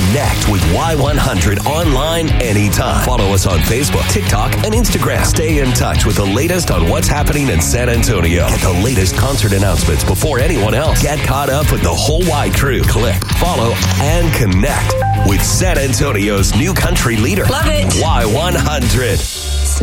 Connect with Y100 online anytime. Follow us on Facebook, TikTok, and Instagram. Stay in touch with the latest on what's happening in San Antonio. Get the latest concert announcements before anyone else. Get caught up with the whole Y crew. Click, follow, and connect with San Antonio's new country leader. Love it. Y100.